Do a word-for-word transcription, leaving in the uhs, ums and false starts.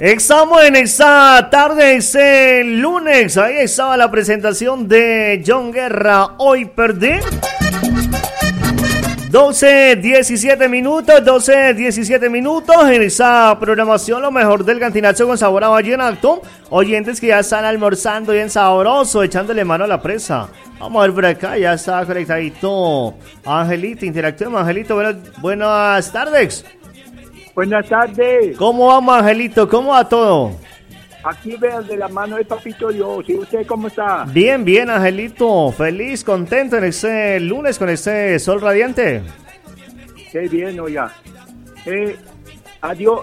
Estamos en esta tarde, ese lunes. Ahí estaba la presentación de John Guerra. Hoy perdí. doce, diecisiete minutos, doce, diecisiete minutos en esa programación, lo mejor del Gantinazo con sabor a vallenato. Oyentes que ya están almorzando bien sabroso, echándole mano a la presa. Vamos a ver por acá, ya está conectadito Angelito, interactuemos. Angelito, buenas, buenas tardes. Buenas tardes. ¿Cómo vamos, Angelito? ¿Cómo va todo? Aquí vean de la mano de Papito Dios. ¿Y usted cómo está? Bien, bien, Angelito. Feliz, contento en este lunes con este sol radiante. Qué bien, oiga. Eh, adiós,